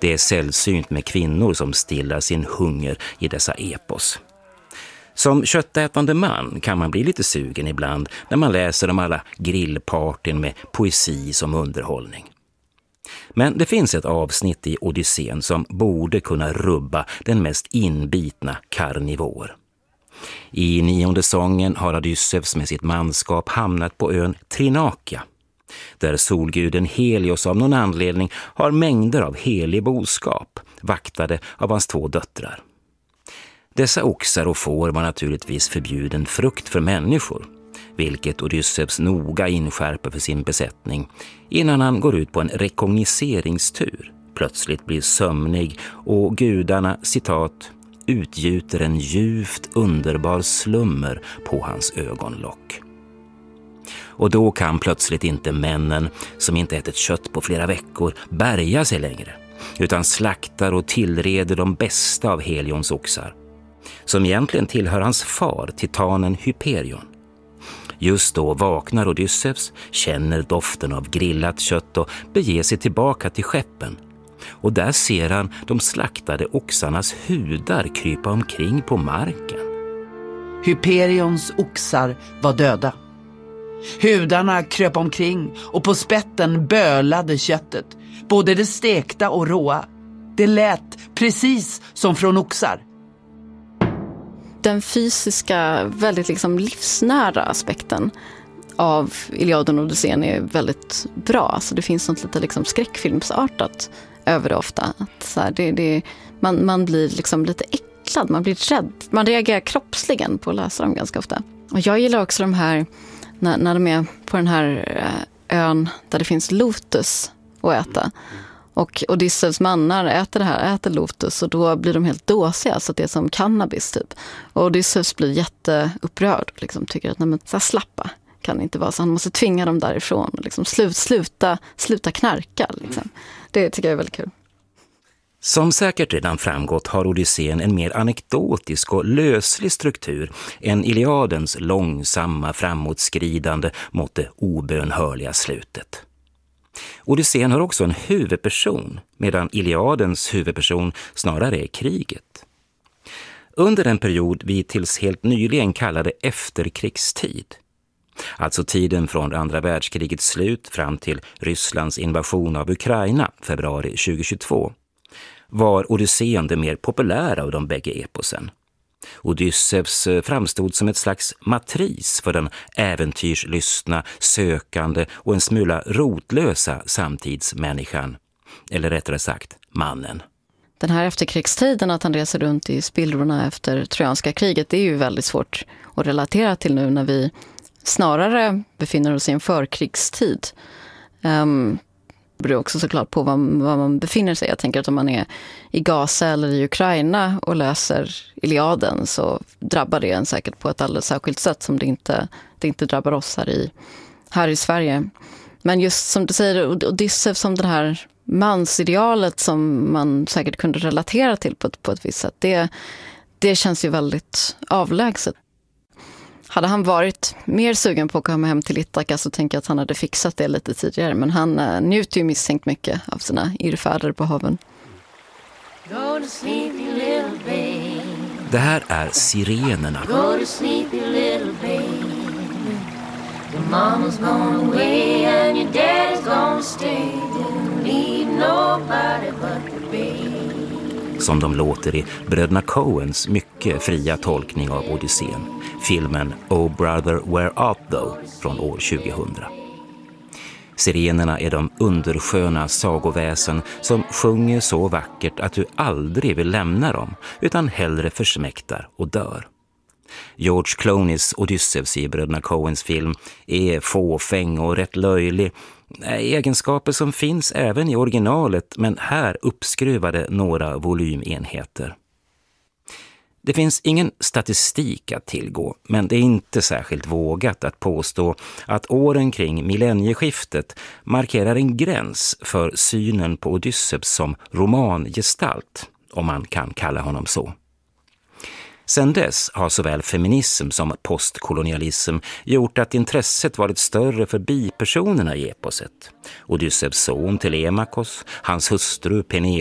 Det är sällsynt med kvinnor som stillar sin hunger i dessa epos. Som köttätande man kan man bli lite sugen ibland när man läser om alla grillpartyn med poesi som underhållning. Men det finns ett avsnitt i Odysseen som borde kunna rubba den mest inbitna karnivor. I 9:e sången har Odysseus med sitt manskap hamnat på ön Trinakia, där solguden Helios av någon anledning har mängder av helig boskap, vaktade av hans 2 döttrar. Dessa oxar och får var naturligtvis förbjuden frukt för människor, vilket Odysseus noga inskärper för sin besättning innan han går ut på en rekognoseringstur, plötsligt blir sömnig och gudarna, citat, utgjuter en djupt underbar slummer på hans ögonlock. Och då kan plötsligt inte männen, som inte ätit kött på flera veckor, bärga sig längre, utan slaktar och tillreder de bästa av Helions oxar, som egentligen tillhör hans far, titanen Hyperion. Just då vaknar Odysseus, känner doften av grillat kött och beger sig tillbaka till skeppen. Och där ser han de slaktade oxarnas hudar krypa omkring på marken. Hyperions oxar var döda. Hudarna kröp omkring och på spetten bölade köttet, både det stekta och råa. Det lät precis som från oxar. Den fysiska, väldigt livsnära aspekten av Iliaden och Odysseen är väldigt bra. Alltså det finns något lite skräckfilmsartat över det ofta. Att så här, man blir lite äcklad, man blir rädd. Man reagerar kroppsligen på att läsa dem ganska ofta. Och jag gillar också de här, när de är på den här ön där det finns lotus att äta. Och Odysseus mannar äter lotus och då blir de helt dåsiga, så att det är som cannabis typ. Och Odysseus blir jätteupprörd och tycker att så slappa kan inte vara, så han måste tvinga dem därifrån och sluta knarka. Det tycker jag är väldigt kul. Som säkert redan framgått har Odysseen en mer anekdotisk och löslig struktur än Iliadens långsamma framåtskridande mot det obönhörliga slutet. Odysseen har också en huvudperson, medan Iliadens huvudperson snarare är kriget. Under en period vi tills helt nyligen kallade efterkrigstid, alltså tiden från andra världskrigets slut fram till Rysslands invasion av Ukraina februari 2022, var Odysseen det mer populära av de bägge eposen. Odysseus framstod som ett slags matris för den äventyrslystna, sökande och en smula rotlösa samtidsmänniskan, eller rättare sagt mannen. Den här efterkrigstiden, att han reser runt i spillrorna efter trojanska kriget, det är ju väldigt svårt att relatera till nu när vi snarare befinner oss i en förkrigstid. Det beror också såklart på var man befinner sig. Jag tänker att om man är i Gaza eller i Ukraina och läser Iliaden så drabbar det en säkert på ett alldeles särskilt sätt som det inte drabbar oss här i Sverige. Men just som du säger, Odysseus som det här mansidealet som man säkert kunde relatera till på ett visst sätt, det känns ju väldigt avlägset. Hade han varit mer sugen på att komma hem till Ithaka så tänker jag att han hade fixat det lite tidigare. Men han njuter ju misstänkt mycket av sina irrfärder på haven. Det här är Sirenerna. Go to sleepy little baby. Your mama's gone away and your dad's gonna stay. Didn't leave nobody but the baby. Som de låter i bröderna Coens mycket fria tolkning av Odysseen, filmen Oh Brother Where Art Thou från år 2000. Sirenerna är de undersköna sagoväsen som sjunger så vackert att du aldrig vill lämna dem, utan hellre försmäktar och dör. George Clooneys Odysseus i bröderna Coens film är fåfäng och rätt löjlig, egenskaper som finns även i originalet, men här uppskruvade några volymenheter. Det finns ingen statistik att tillgå, men det är inte särskilt vågat att påstå att åren kring millennieskiftet markerar en gräns för synen på Odysseus som romangestalt, om man kan kalla honom så. Sedan dess har såväl feminism som postkolonialism gjort att intresset varit större för bipersonerna i eposet. Odysseus son Telemakos, hans hustru Penelope